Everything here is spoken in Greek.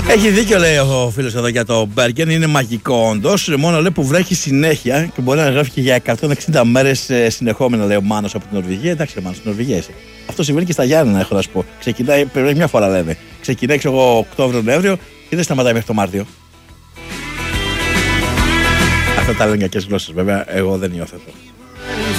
Έχει δίκιο, λέει ο φίλος εδώ για το Μπέργεν. Είναι μαγικό όντως. Μόνο λέει που βρέχει συνέχεια και μπορεί να γράφει και για 160 μέρες συνεχόμενα, λέει ο Μάνος από την Νορβηγία. Εντάξει, Μάνος, στην Νορβηγία είσαι. Αυτό συμβαίνει και στα Γιάννενα, έχω να σου πω. Ξεκινάει, πρέπει μια φορά λένε. Ξεκινάει, ξέρω εγώ, Οκτώβριο-Νοέμβριο και δεν σταματάει μέχρι το Μάρτιο. Αυτά τα λένε κακές γλώσσες, βέβαια. Εγώ δεν υιοθετώ.